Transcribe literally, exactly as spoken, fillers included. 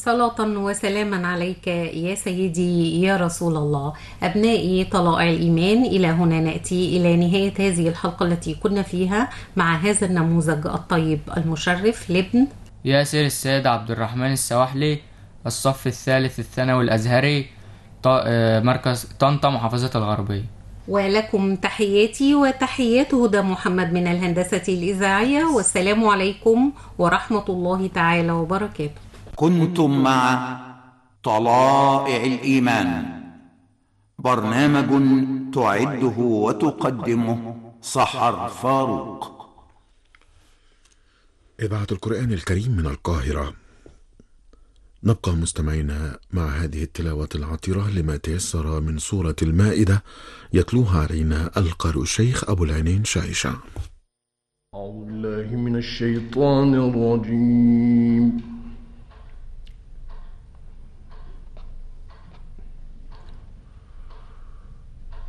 صلاة وسلاما عليك يا سيدي يا رسول الله. أبنائي طلائع الإيمان، إلى هنا نأتي إلى نهاية هذه الحلقة التي كنا فيها مع هذا النموذج الطيب المشرف لابن ياسر السيد عبد الرحمن السواحلي، الصف الثالث الثانوي الأزهري، ط- آه، مركز طنطا، محافظة الغربية. ولكم تحياتي وتحيات هدى محمد من الهندسة الإذاعية، والسلام عليكم ورحمة الله تعالى وبركاته. كنتم مع طلائع الإيمان، برنامج تعده وتقدمه سحر فاروق. إذاعة القرآن الكريم من القاهرة. نبقى مستمعين مع هذه التلاوة العطرة لما تيسر من سورة المائدة، يتلوها علينا القارئ الشيخ أبو العينين شايشة. أعوذ بالله من الشيطان الرجيم.